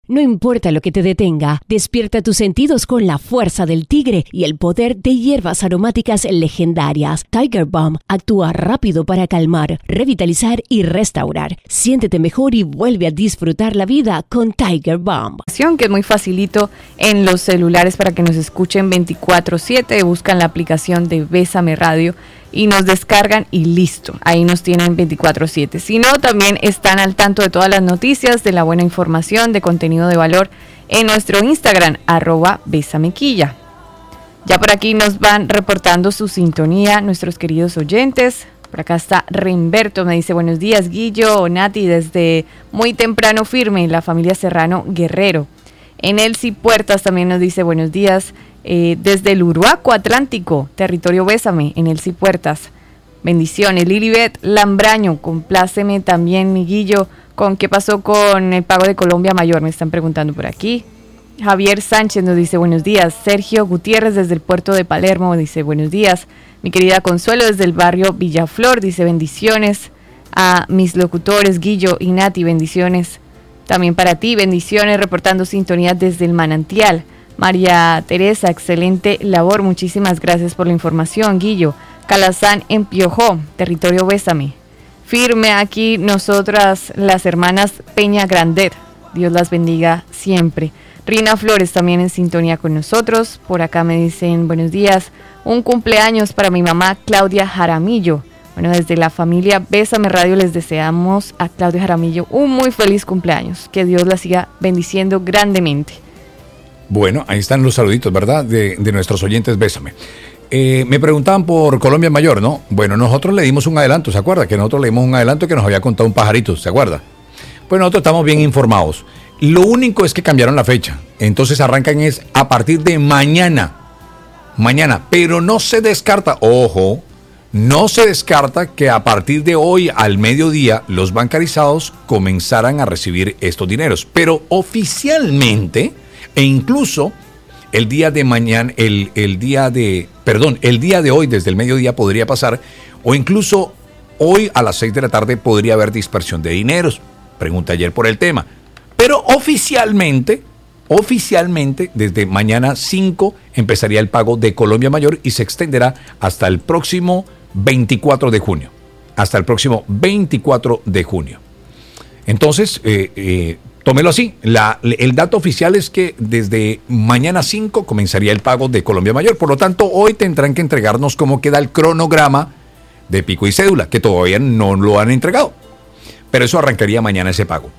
No importa lo que te detenga, despierta tus sentidos con la fuerza del tigre y el poder de hierbas aromáticas legendarias. Tiger Balm actúa rápido para calmar, revitalizar y restaurar. Siéntete mejor y vuelve a disfrutar la vida con Tiger Balm. Que es muy facilito en los celulares para que nos escuchen 24/7. Buscan la aplicación de Bésame Radio y nos descargan y listo, ahí nos tienen 24/7. Si no, también están al tanto de todas las noticias, de la buena información, de contenido de valor en nuestro Instagram, @besamequilla. Ya por aquí nos van reportando su sintonía nuestros queridos oyentes. Por acá está Reinberto, me dice buenos días Guillo, Nati, desde muy temprano firme, la familia Serrano Guerrero. En Elsie Puertas también nos dice buenos días, desde el Uruaco Atlántico, territorio Bésame, en Elsie Puertas. Bendiciones. Lilibet Lambraño, compláceme también, mi Guillo, con qué pasó con el pago de Colombia Mayor, me están preguntando por aquí. Javier Sánchez nos dice buenos días. Sergio Gutiérrez desde el puerto de Palermo dice buenos días. Mi querida Consuelo desde el barrio Villaflor dice bendiciones. A mis locutores Guillo y Nati, bendiciones. También para ti, bendiciones, reportando sintonía desde el Manantial. María Teresa, excelente labor, muchísimas gracias por la información, Guillo. Calazán en Piojó, territorio Bésame. Firme aquí nosotras, las hermanas Peña Grandet. Dios las bendiga siempre. Rina Flores también en sintonía con nosotros. Por acá me dicen buenos días. Un cumpleaños para mi mamá Claudia Jaramillo. Bueno, desde la familia Bésame Radio les deseamos a Claudia Jaramillo un muy feliz cumpleaños. Que Dios la siga bendiciendo grandemente. Bueno, ahí están los saluditos, ¿verdad? De nuestros oyentes Bésame. Me preguntaban por Colombia Mayor, ¿no? Bueno, nosotros le dimos un adelanto, ¿se acuerda? Que nosotros le dimos un adelanto que nos había contado un pajarito, ¿se acuerda? Pues nosotros estamos bien informados. Lo único es que cambiaron la fecha. Entonces arrancan es a partir de mañana. Mañana. Pero no se descarta, ojo, no se descarta que a partir de hoy al mediodía los bancarizados comenzaran a recibir estos dineros. Pero oficialmente, e incluso el día de mañana, el día de hoy desde el mediodía podría pasar, o incluso hoy a las 6 de la tarde podría haber dispersión de dineros. Pregunté ayer por el tema. Pero oficialmente, desde mañana 5 empezaría el pago de Colombia Mayor y se extenderá hasta el próximo 24 de junio. Hasta el próximo 24 de junio. Entonces, tómelo así. El dato oficial es que desde mañana 5 comenzaría el pago de Colombia Mayor. Por lo tanto, hoy tendrán que entregarnos cómo queda el cronograma de pico y cédula, que todavía no lo han entregado. Pero eso arrancaría mañana ese pago.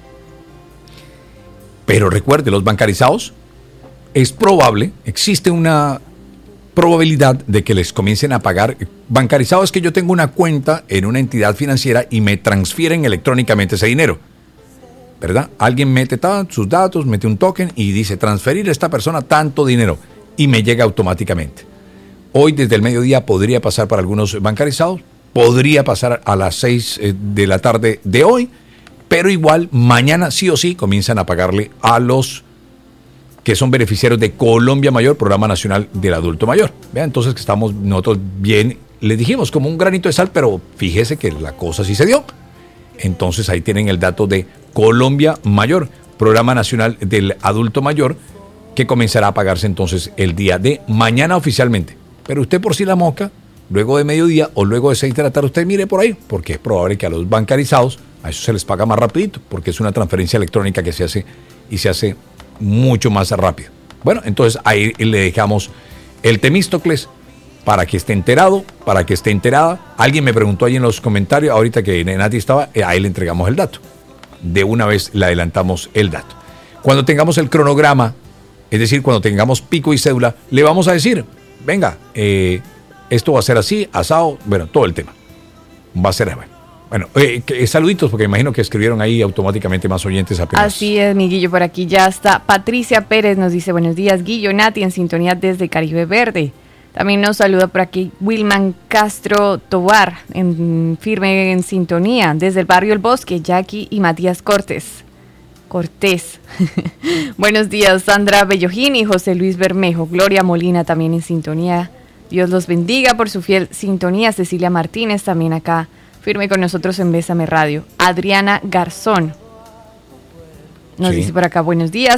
Pero recuerde, los bancarizados, es probable, existe una probabilidad de que les comiencen a pagar. Bancarizado es que yo tengo una cuenta en una entidad financiera y me transfieren electrónicamente ese dinero, ¿verdad? Alguien mete sus datos, mete un token y dice transferir a esta persona tanto dinero y me llega automáticamente. Hoy desde el mediodía podría pasar para algunos bancarizados, podría pasar a las 6 de la tarde de hoy, pero igual mañana sí o sí comienzan a pagarle a los que son beneficiarios de Colombia Mayor, Programa Nacional del Adulto Mayor. Vean, entonces que estamos nosotros bien, les dijimos como un granito de sal, pero fíjese que la cosa sí se dio. Entonces ahí tienen el dato de Colombia Mayor, Programa Nacional del Adulto Mayor, que comenzará a pagarse entonces el día de mañana oficialmente. Pero usted por si la mosca, luego de mediodía o luego de 6 de la tarde, usted mire por ahí, porque es probable que a los bancarizados a eso se les paga más rapidito, porque es una transferencia electrónica que se hace y se hace mucho más rápido. Bueno, entonces ahí le dejamos el Temístocles para que esté enterado, para que esté enterada. Alguien me preguntó ahí en los comentarios, ahorita que Nati estaba, ahí le entregamos el dato. De una vez le adelantamos el dato. Cuando tengamos el cronograma, es decir, cuando tengamos pico y cédula, le vamos a decir, venga, esto va a ser así, asado, bueno, todo el tema. Va a ser, bueno, saluditos, porque me imagino que escribieron ahí automáticamente más oyentes apenas. Así es, mi Guillo, por aquí ya está. Patricia Pérez nos dice, buenos días, Guillo, Nati, en sintonía desde Caribe Verde. También nos saluda por aquí Wilman Castro Tobar, firme en sintonía, desde el barrio El Bosque, Jackie y Matías Cortés. Buenos días, Sandra Bellogini, José Luis Bermejo, Gloria Molina también en sintonía. Dios los bendiga por su fiel sintonía. Cecilia Martínez también acá, firme con nosotros en Bésame Radio. Adriana Garzón nos dice por acá, buenos días.